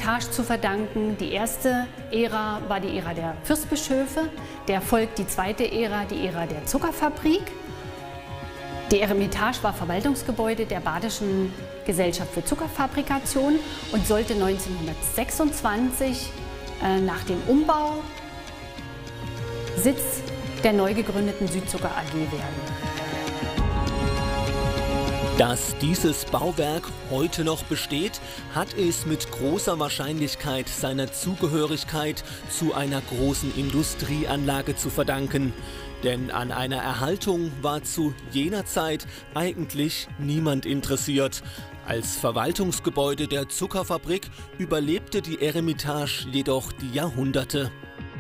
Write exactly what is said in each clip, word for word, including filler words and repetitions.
Eremitage zu verdanken. Die erste Ära war die Ära der Fürstbischöfe, der folgt die zweite Ära, die Ära der Zuckerfabrik. Die Eremitage war Verwaltungsgebäude der Badischen Gesellschaft für Zuckerfabrikation und sollte neunzehnhundertsechsundzwanzig äh, nach dem Umbau Sitz der neu gegründeten Südzucker A G werden. Dass dieses Bauwerk heute noch besteht, hat es mit großer Wahrscheinlichkeit seiner Zugehörigkeit zu einer großen Industrieanlage zu verdanken. Denn an einer Erhaltung war zu jener Zeit eigentlich niemand interessiert. Als Verwaltungsgebäude der Zuckerfabrik überlebte die Eremitage jedoch die Jahrhunderte.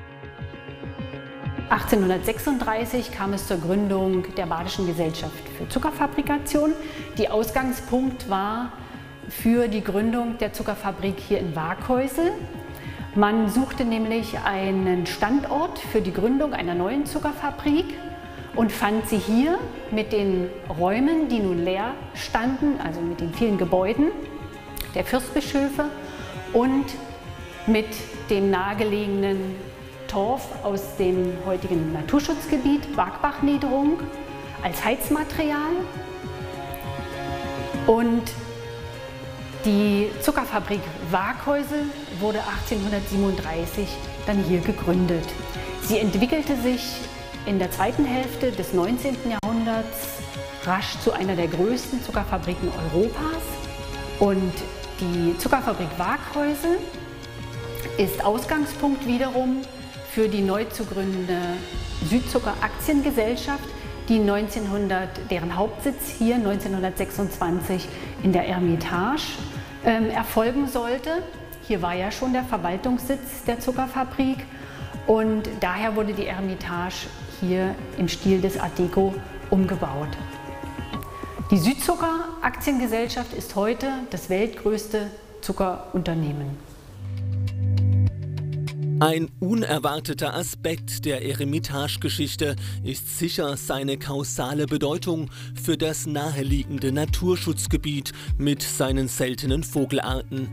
achtzehnhundertsechsunddreißig kam es zur Gründung der Badischen Gesellschaft für Zuckerfabrikation. Die Ausgangspunkt war für die Gründung der Zuckerfabrik hier in Waaghäusel. Man suchte nämlich einen Standort für die Gründung einer neuen Zuckerfabrik und fand sie hier mit den Räumen, die nun leer standen, also mit den vielen Gebäuden der Fürstbischöfe und mit dem nahegelegenen Torf aus dem heutigen Naturschutzgebiet, Wagbach-Niederung, als Heizmaterial. Und die Zuckerfabrik Waaghäusel wurde achtzehnhundertsiebenunddreißig dann hier gegründet. Sie entwickelte sich in der zweiten Hälfte des neunzehnten Jahrhunderts rasch zu einer der größten Zuckerfabriken Europas. Und die Zuckerfabrik Waaghäusel ist Ausgangspunkt wiederum für die neu zu gründende Südzucker Aktiengesellschaft, die neunzehnhundert, deren Hauptsitz hier neunzehnhundertsechsundzwanzig in der Eremitage ähm, erfolgen sollte. Hier war ja schon der Verwaltungssitz der Zuckerfabrik und daher wurde die Eremitage hier im Stil des Art Deco umgebaut. Die Südzucker Aktiengesellschaft ist heute das weltgrößte Zuckerunternehmen. Ein unerwarteter Aspekt der Eremitage-Geschichte ist sicher seine kausale Bedeutung für das naheliegende Naturschutzgebiet mit seinen seltenen Vogelarten.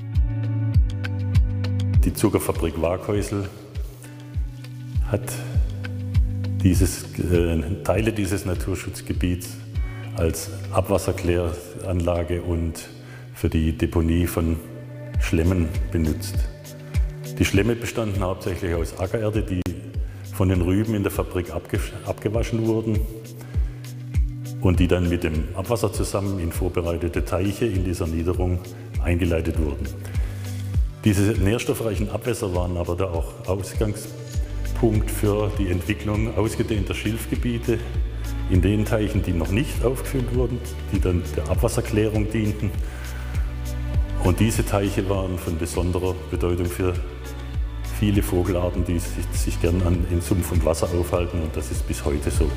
Die Zuckerfabrik Waaghäusel hat dieses, äh, Teile dieses Naturschutzgebiets als Abwasserkläranlage und für die Deponie von Schlemmen benutzt. Die Schlemme bestanden hauptsächlich aus Ackererde, die von den Rüben in der Fabrik abge abgewaschen wurden und die dann mit dem Abwasser zusammen in vorbereitete Teiche in dieser Niederung eingeleitet wurden. Diese nährstoffreichen Abwässer waren aber da auch Ausgangspunkt für die Entwicklung ausgedehnter Schilfgebiete in den Teichen, die noch nicht aufgefüllt wurden, die dann der Abwasserklärung dienten. Und diese Teiche waren von besonderer Bedeutung für viele Vogelarten, die sich, sich gern an, in Sumpf und Wasser aufhalten, und das ist bis heute so.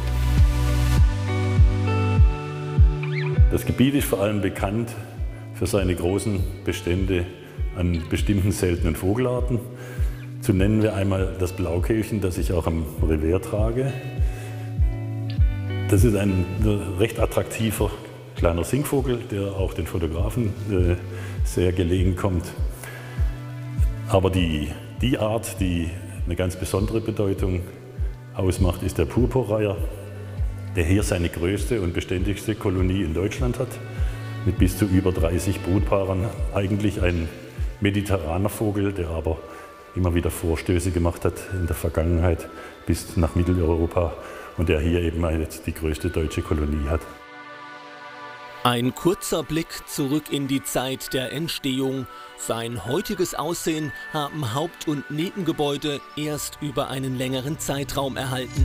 Das Gebiet ist vor allem bekannt für seine großen Bestände an bestimmten seltenen Vogelarten. Zu nennen wir einmal das Blaukehlchen, das ich auch am Revers trage. Das ist ein recht attraktiver kleiner Singvogel, der auch den Fotografen äh, sehr gelegen kommt. Aber die, die Art, die eine ganz besondere Bedeutung ausmacht, ist der Purpurreiher, der hier seine größte und beständigste Kolonie in Deutschland hat, mit bis zu über dreißig Brutpaaren. Eigentlich ein mediterraner Vogel, der aber immer wieder Vorstöße gemacht hat in der Vergangenheit bis nach Mitteleuropa und der hier eben jetzt die größte deutsche Kolonie hat. Ein kurzer Blick zurück in die Zeit der Entstehung. Sein heutiges Aussehen haben Haupt- und Nebengebäude erst über einen längeren Zeitraum erhalten.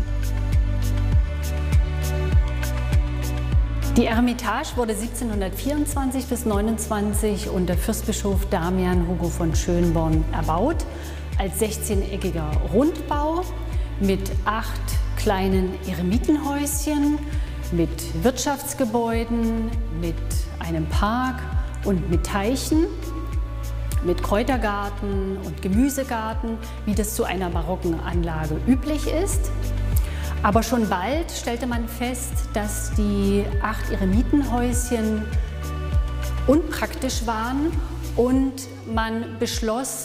Die Eremitage wurde siebzehnhundertvierundzwanzig bis neunundzwanzig unter Fürstbischof Damian Hugo von Schönborn erbaut, als sechzehneckiger Rundbau mit acht kleinen Eremitenhäuschen, mit Wirtschaftsgebäuden, mit einem Park und mit Teichen, mit Kräutergarten und Gemüsegarten, wie das zu einer barocken Anlage üblich ist. Aber schon bald stellte man fest, dass die acht Eremitenhäuschen unpraktisch waren und man beschloss,